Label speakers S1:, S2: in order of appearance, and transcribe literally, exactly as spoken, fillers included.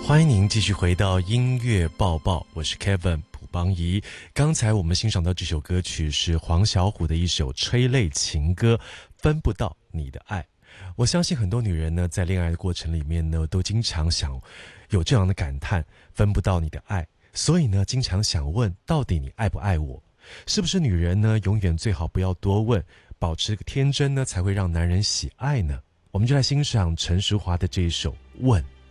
S1: 欢迎您继续回到音乐报报，我是 Kevin 卜邦仪。刚才我们欣赏到这首歌曲是黄小琥的一首催泪情歌《分不到你的爱》。我相信很多女人呢，在恋爱的过程里面呢，都经常想有这样的感叹，分不到你的爱，所以呢，经常想问，到底你爱不爱我？是不是女人呢，永远最好不要多问，保持个天真呢，才会让男人喜爱呢？我们就来欣赏陈淑桦的这一首《问》。